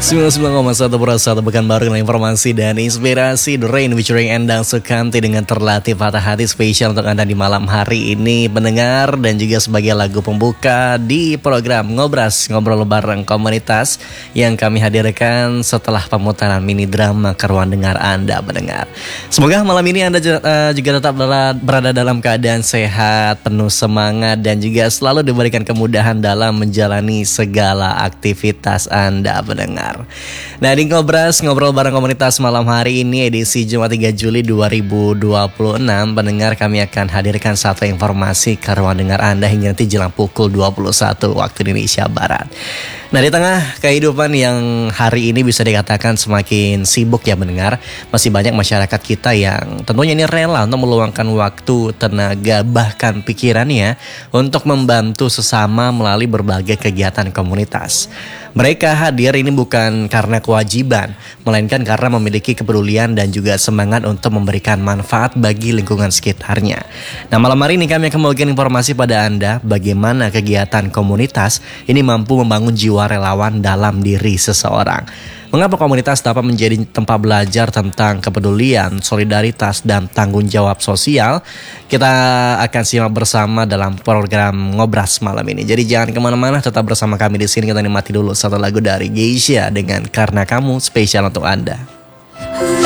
99,1% Pekan Baru dengan informasi dan inspirasi. The Rain featuring Endang Sukamti dengan Terlatih Patah Hati spesial untuk Anda di malam hari ini pendengar, dan juga sebagai lagu pembuka di program Ngobras, Ngobrol Bareng Komunitas yang kami hadirkan setelah pemutaran mini drama Keruan Dengar Anda pendengar. Semoga malam ini Anda juga tetap berada dalam keadaan sehat, penuh semangat, dan juga selalu diberikan kemudahan dalam menjalani segala aktivitas Anda pendengar. Nah, di Ngobras, Ngobrol Bareng Komunitas malam hari ini edisi Jumat 3 Juli 2026 pendengar, kami akan hadirkan satu informasi ke ruang dengar Anda hingga nanti jelang pukul 21 waktu Indonesia Barat. Nah, di tengah kehidupan yang hari ini bisa dikatakan semakin sibuk ya mendengar, masih banyak masyarakat kita yang tentunya ini rela untuk meluangkan waktu, tenaga, bahkan pikirannya untuk membantu sesama melalui berbagai kegiatan komunitas. Mereka hadir ini bukan karena kewajiban, melainkan karena memiliki kepedulian dan juga semangat untuk memberikan manfaat bagi lingkungan sekitarnya. Nah, malam hari ini kami akan membagikan informasi pada Anda bagaimana kegiatan komunitas ini mampu membangun jiwa relawan dalam diri seseorang. Mengapa komunitas dapat menjadi tempat belajar tentang kepedulian, solidaritas, dan tanggung jawab sosial? Kita akan simak bersama dalam program Ngobras malam ini. Jadi jangan kemana-mana, tetap bersama kami di sini. Kita nikmati dulu satu lagu dari Geisha dengan Karena Kamu spesial untuk Anda.